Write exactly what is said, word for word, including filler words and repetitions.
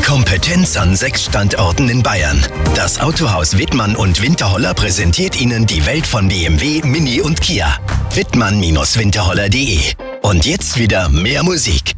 Kompetenz an sechs Standorten in Bayern. Das Autohaus Wittmann und Winterholler präsentiert Ihnen die Welt von B M W, Mini und Kia. wittmann Bindestrich winterholler punkt de. Und jetzt wieder mehr Musik.